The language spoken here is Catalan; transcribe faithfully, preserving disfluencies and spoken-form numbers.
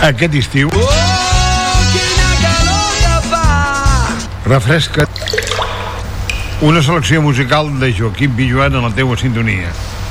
Aquest estiu Oh, quina calor que fa! refresca una selecció musical de Joaquim Villuan en la teua sintonia.